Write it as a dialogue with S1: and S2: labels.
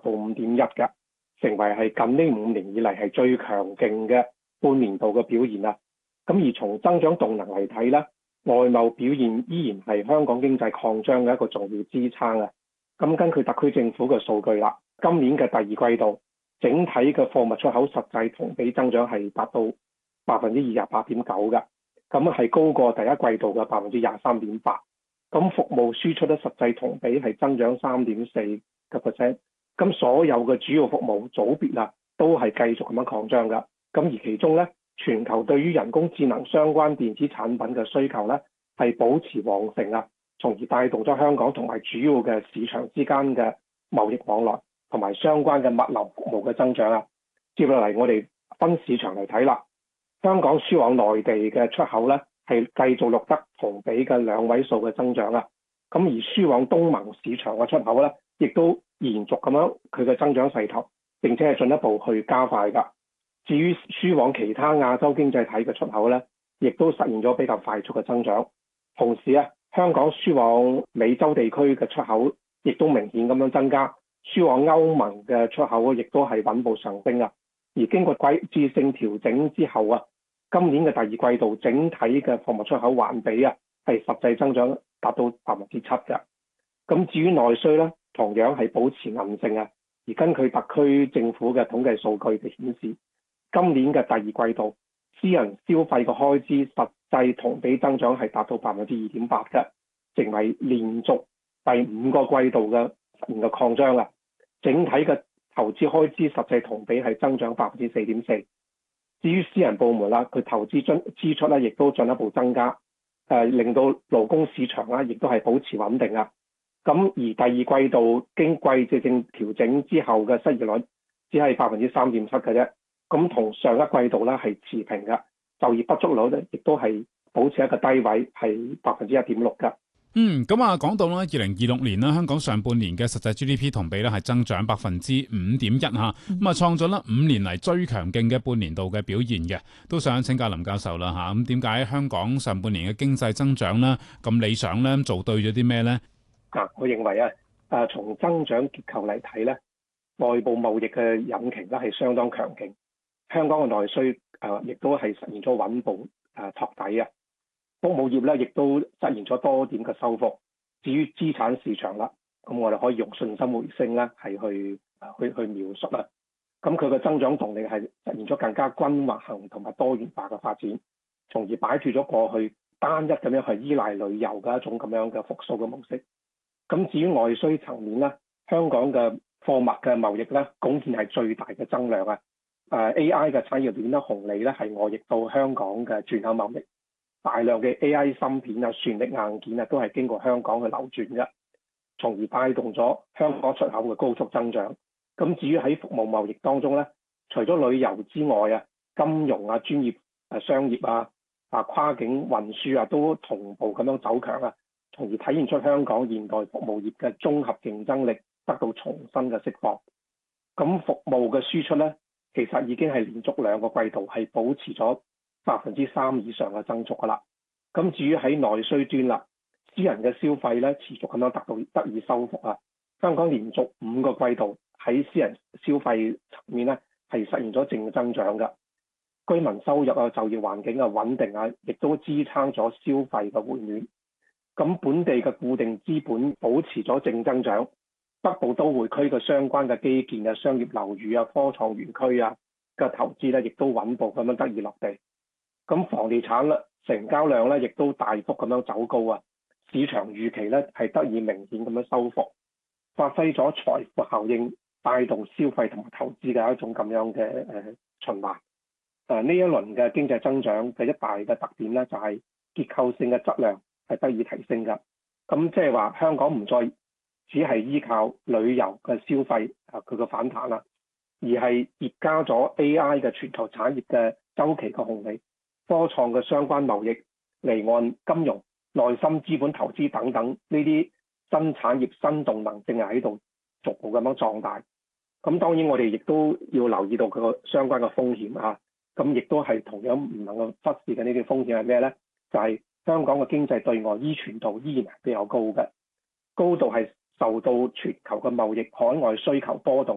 S1: 到5.1嘅，成為係近呢5年以嚟係最強勁嘅半年度嘅表現啦。咁而從增長動能嚟睇咧，外貿表現依然係香港經濟擴張嘅一個重要支撐啊。咁根據特區政府嘅數據啦，今年嘅第二季度整體嘅貨物出口實際同比增長係達到28.9%嘅，咁係高過第一季度嘅23.8%。咁服務輸出咧實際同比係增長3.4%。咁所有嘅主要服務組別啊，都係繼續咁樣擴張㗎。咁而其中咧，全球對於人工智能相關電子產品嘅需求咧係保持旺盛啊，從而帶動咗香港同埋主要嘅市場之間嘅貿易往來同埋相關嘅物流服務嘅增長啊。接落嚟我哋分市場嚟睇啦，香港輸往內地嘅出口咧係繼續錄得同比嘅2位數嘅增長啊。咁而輸往東盟市場嘅出口咧，亦都延續咁樣佢嘅增長勢頭，並且係進一步去加快㗎。至於輸往其他亞洲經濟體嘅出口咧，亦都實現咗比較快速嘅增長。同時啊，香港輸往美洲地區嘅出口亦都明顯咁樣增加，輸往歐盟嘅出口亦都係穩步上升啊。而經過季節性調整之後啊，今年嘅第二季度整體嘅貨物出口環比啊係實際增長達到7%嘅。咁至於內需咧，同樣係保持韌性啊。而根據特區政府嘅統計數據嘅顯示，今年嘅第二季度私人消費嘅開支實際同比增長係達到2.8%嘅，成為連續第5個季度嘅實現嘅擴張啦。整體嘅投資開支實際同比係增長4.4%。至於私人部門啦，佢投資支出咧亦都進一步增加，令到勞工市場啦亦都係保持穩定啊。咁而第二季度經季節性調整之後嘅失業率只係3.7%嘅啫，咁同上一季度咧係持平嘅。就業不足率咧亦都係保持一個低位，係1.6%嘅。
S2: 咁啊，講到啦，2026年啦，香港上半年嘅實際 GDP 同比咧係增長5.1%嚇，咁啊創咗啦5年嚟最強勁嘅半年度嘅表現嘅。都想請教林教授啦嚇，咁點解香港上半年嘅經濟增長啦咁理想咧？做對咗啲咩咧？
S1: 我認為從增長結構嚟睇咧，內部貿易嘅引擎咧係相當強勁，香港嘅內需亦都係實現咗穩步托底啊。服務業咧亦都實現咗多點嘅收復。至於資產市場啦，咁我哋可以用信心回升咧係去描述啦。咁佢嘅增長動力係實現咗更加均衡同埋多元化嘅發展，從而擺脫咗過去單一咁樣去依賴旅遊嘅一種咁樣嘅復甦嘅模式。咁至於外需層面咧，香港嘅貨物嘅貿易咧貢獻係最大嘅增量啊。AI 嘅產業鏈咧紅利咧係外溢到香港嘅轉口貿易，大量嘅 AI 芯片啊、算力硬件啊都係經過香港去流轉嘅，從而帶動咗香港出口嘅高速增長。咁至於喺服務貿易當中咧，除咗旅遊之外啊，金融啊、專業商業跨境運輸都同步咁樣走強啊，從而體現出香港現代服務業嘅綜合競爭力得到重新嘅釋放。咁服務嘅輸出咧，其實已經係連續2個季度係保持咗3%以上嘅增速噶啦。咁至於喺內需端啦，私人嘅消費咧持續咁樣得以收復啊。香港連續5個季度喺私人消費層面咧係實現咗正增長嘅。居民收入就業環境穩定亦都支撐咗消費嘅回暖。咁本地嘅固定資本保持咗正增長，北部都會區嘅相關嘅基建商業樓宇科創園區嘅投資咧，亦都穩步咁樣得以落地。咁房地產成交量咧，亦都大幅咁樣走高啊！市場預期咧係得以明顯咁樣收復，發揮咗財富效應，帶動消費同埋投資嘅一種咁樣嘅循環。呢一輪嘅經濟增長嘅一大嘅特點咧，就係結構性嘅質量係得以提升㗎。咁即係話香港唔再只係依靠旅遊嘅消費佢嘅反彈啦，而係疊加咗 AI 嘅全球產業嘅周期嘅紅利、科創嘅相關貿易、離岸金融、內心資本投資等等呢啲新產業新動能正係喺度逐步咁樣壯大。咁當然我哋亦都要留意到佢個相關嘅風險啊。咁亦都係同樣唔能夠忽視嘅呢啲風險係咩呢？就係香港嘅經濟對外依存度依然係比較高嘅，高度係受到全球嘅貿易海外需求波動